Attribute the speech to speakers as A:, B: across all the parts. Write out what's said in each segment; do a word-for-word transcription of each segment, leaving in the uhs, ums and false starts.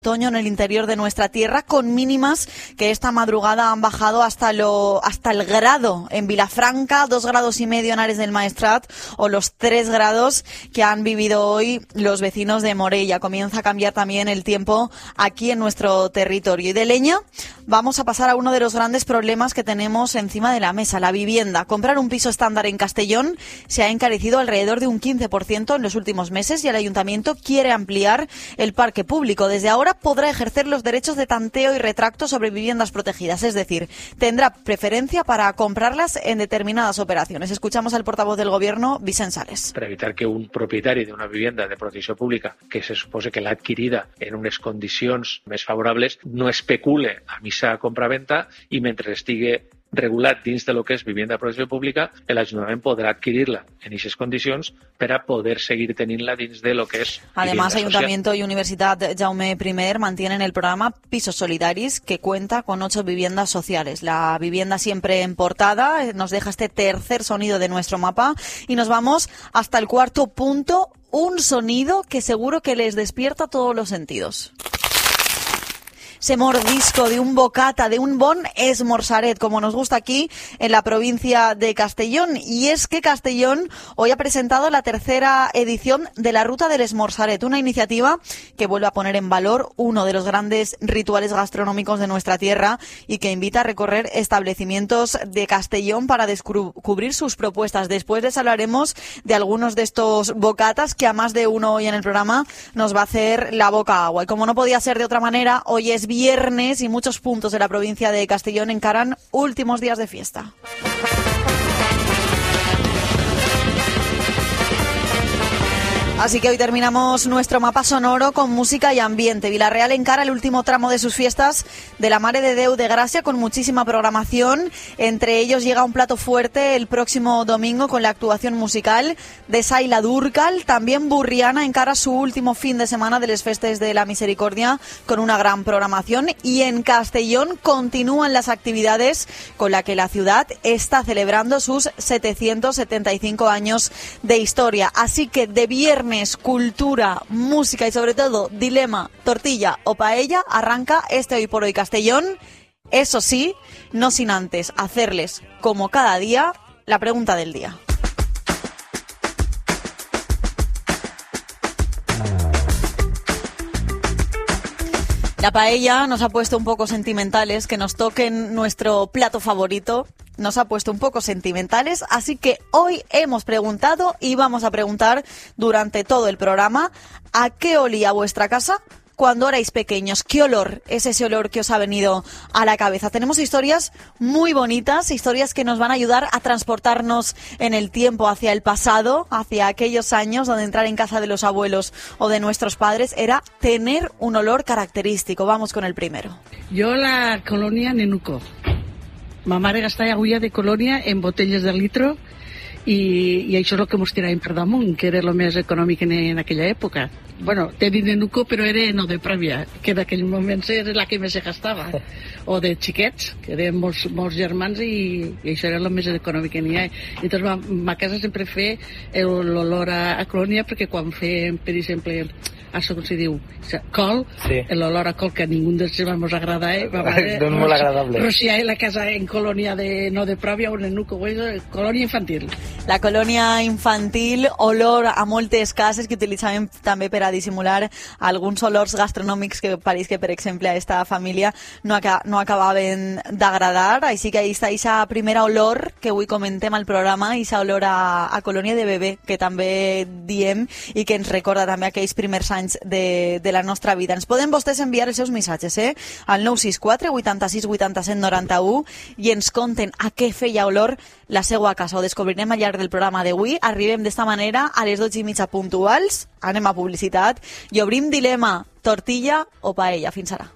A: Otoño en el interior de nuestra tierra, con mínimas que esta madrugada han bajado hasta lo hasta el grado en Vilafranca, dos grados y medio en Ares del Maestrat, o los tres grados que han vivido hoy los vecinos de Morella. Comienza a cambiar también el tiempo aquí en nuestro territorio. Y de leña vamos a pasar a uno de los grandes problemas que tenemos encima de la mesa, la vivienda. Comprar un piso estándar en Castellón se ha encarecido alrededor de un quince por ciento en los últimos meses y el ayuntamiento quiere ampliar el parque público. Desde ahora podrá ejercer los derechos de tanteo y retracto sobre viviendas protegidas, es decir, tendrá preferencia para comprarlas en determinadas operaciones. Escuchamos al portavoz del Gobierno, Vicent Sales.
B: Per evitar que un propietari d'una vivenda de protecció pública, que se suposa que l'ha adquirida en unes condicions més favorables, no especule a missa compraventa i mentre estigui regulat dins de lo que és vivienda de protecció pública, l'Ajuntament podrà adquirir-la en aquestes condicions per a poder seguir tenint-la dins de lo que és
A: Además,
B: vivienda
A: Ayuntamiento
B: social.
A: y Universidad Jaume I mantienen el programa Pisos Solidaris, que cuenta con ocho viviendas sociales. La vivienda siempre en portada nos deja este tercer sonido de nuestro mapa y nos vamos hasta el cuarto punto, un sonido que seguro que les despierta todos los sentidos. Ese mordisco de un bocata, de un bon esmorzaret, como nos gusta aquí en la provincia de Castellón. Y es que Castellón hoy ha presentado la tercera edición de la Ruta del Esmorzaret, una iniciativa que vuelve a poner en valor uno de los grandes rituales gastronómicos de nuestra tierra y que invita a recorrer establecimientos de Castellón para descubrir sus propuestas. Después les hablaremos de algunos de estos bocatas que a más de uno hoy en el programa nos va a hacer la boca agua. Y como no podía ser de otra manera, hoy es viernes y muchos puntos de la provincia de Castellón encaran últimos días de fiesta. Así que hoy terminamos nuestro mapa sonoro con música y ambiente. Vila-real encara el último tramo de sus fiestas de la Mare de Déu de Gracia con muchísima programación. Entre ellos llega un plato fuerte el próximo domingo con la actuación musical de Saila Durcal. También Burriana encara su último fin de semana de les Festes de la Misericordia con una gran programación. Y en Castellón continúan las actividades con la que la ciudad está celebrando sus setecientos setenta y cinco años de historia. Así que de viernes, cultura, música y sobre todo dilema, tortilla o paella, arranca este Hoy por Hoy Castellón. Eso sí, no sin antes hacerles, como cada día, la pregunta del día. La paella nos ha puesto un poco sentimentales, que nos toquen nuestro plato favorito. Nos ha puesto un poco sentimentales, así que hoy hemos preguntado y vamos a preguntar durante todo el programa ¿a qué olía vuestra casa cuando erais pequeños? ¿Qué olor es ese olor que os ha venido a la cabeza? Tenemos historias muy bonitas, historias que nos van a ayudar a transportarnos en el tiempo hacia el pasado, hacia aquellos años donde entrar en casa de los abuelos o de nuestros padres era tener un olor característico. Vamos con el primero.
C: Jo la colònia Nenuco. Ma mare gastava agülla de colònia en botelles de litro i, i això és el que mos tiràvem per damunt, que era el més econòmic en, en aquella època. Bueno, tenia Nenuco, però era no de prèvia, que en aquell moment era la que més se gastava. O de xiquets, que eren molts, molts germans i, i això era el més econòmic que n'hi ha. I doncs ma, ma casa sempre fe l'olor a, a colònia, perquè quan fem, per exemple, això com se diu, col, sí. L'olor a col que a ningú dels ens va agradar, eh? Va
D: doncs molt agradable.
C: Rociar la casa en colònia de, no de pròvia o Nenuco, colònia infantil.
A: La colònia infantil, olor a moltes cases que utilitzaven també per a dissimular alguns olors gastronòmics que pareix que, per exemple, a esta família no, aca no acabaven d'agradar. Així que ahí està aquesta primera olor que avui comentem al programa, aquesta olor a, a colònia de bebè, que també diem i que ens recorda també aquells primers anys de, de la nostra vida. Ens poden vostès enviar els seus missatges eh? al nou sis quatre vuitanta-sis vuitanta-set noranta-u i ens conten a què feia olor la seva casa. Ho descobrirem al llarg del programa d'avui. Arribem d'esta manera a les dotze i mitja puntuals, anem a publicitat i obrim dilema, tortilla o paella. Fins ara.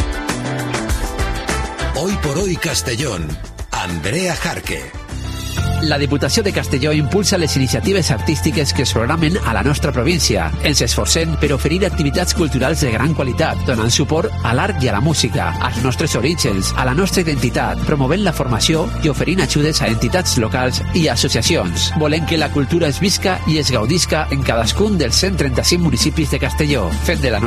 E: Hoy por Hoy Castellón, Andrea Jarque.
D: La Diputació de Castelló impulsa les iniciatives artístiques que es programen a la nostra província. Ens esforcem per oferir activitats culturals de gran qualitat, donant suport a l'art i a la música, als nostres orígens, a la nostra identitat, promovent la formació i oferint ajudes a entitats locals i associacions. Volem que la cultura es visca i es gaudisca en cadascun dels cent trenta-cinc municipis de Castelló, fent de la